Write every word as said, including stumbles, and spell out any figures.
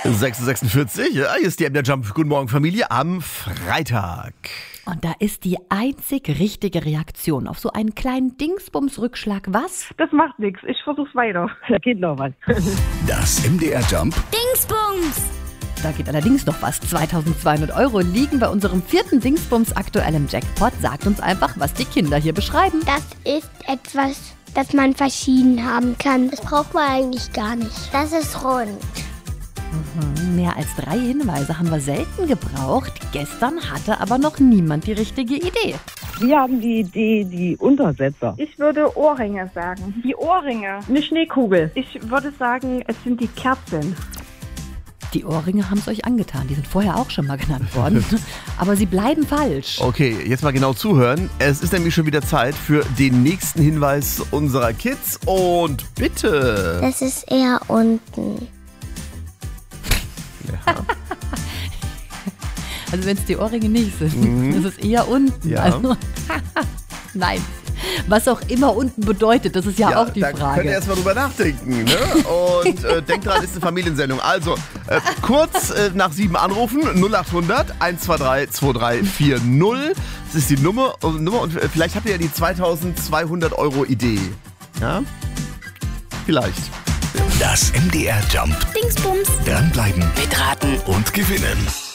sechs Uhr sechsundvierzig, ja, hier ist die M D R Jump. Guten Morgen, Familie, am Freitag. Und da ist die einzig richtige Reaktion auf so einen kleinen Dingsbums-Rückschlag. Was? Das macht nichts. Ich versuch's weiter. Da geht noch was. Das M D R Jump Dingsbums! Da geht allerdings noch was. zweitausendzweihundert Euro liegen bei unserem vierten Dingsbums aktuell im Jackpot. Sagt uns einfach, was die Kinder hier beschreiben. Das ist etwas, das man verschieden haben kann. Das braucht man eigentlich gar nicht. Das ist rund. Mhm, mehr als drei Hinweise haben wir selten gebraucht. Gestern hatte aber noch niemand die richtige Idee. Wir haben die Idee, die Untersetzer. Ich würde Ohrringe sagen. Die Ohrringe. Eine Schneekugel. Ich würde sagen, es sind die Kerzen. Die Ohrringe haben es euch angetan. Die sind vorher auch schon mal genannt worden. Aber sie bleiben falsch. Okay, jetzt mal genau zuhören. Es ist nämlich schon wieder Zeit für den nächsten Hinweis unserer Kids. Und bitte. Das ist eher unten. Ja. Also wenn es die Ohrringe nicht sind, Mhm. das ist eher unten. Ja. Also, nein. Was auch immer unten bedeutet, das ist ja, auch die da könnt ihr Frage. erst mal drüber nachdenken. Ne? Und äh, denkt dran, ist eine Familiensendung. Also, äh, kurz äh, nach sieben anrufen, null acht hundert, eins zwei drei, zwei drei vier null. Das ist die Nummer, äh, Nummer und vielleicht habt ihr ja die zweitausendzweihundert Euro Idee. Ja? Vielleicht. Das M D R Jump. Dingsbums! Dranbleiben, Mitraten! und gewinnen.